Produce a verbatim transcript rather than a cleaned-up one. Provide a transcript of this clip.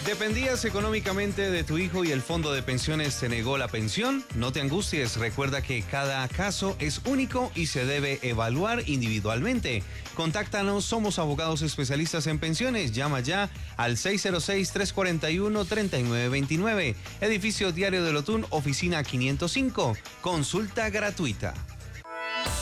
¿Dependías económicamente de tu hijo y el fondo de pensiones te negó la pensión? No te angusties, recuerda que cada caso es único y se debe evaluar individualmente. Contáctanos, somos abogados especialistas en pensiones. Llama ya al seis cero seis, tres cuatro uno, tres nueve dos nueve. Edificio Diario del Otún, oficina quinientos cinco. Consulta gratuita.